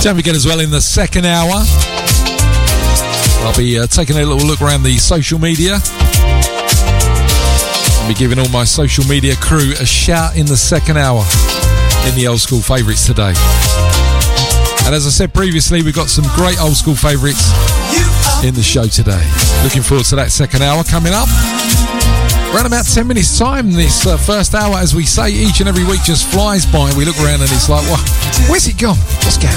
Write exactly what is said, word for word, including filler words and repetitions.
Don't forget as well, in the second hour, I'll be uh, taking a little look around the social media. I'll be giving all my social media crew a shout in the second hour in the old school favourites today. And as I said previously, we've got some great old school favourites in the show today. Looking forward to that second hour coming up. Around about ten minutes time, this uh, first hour, as we say, each and every week just flies by. We look around and it's like, well, where's it gone? What's going on?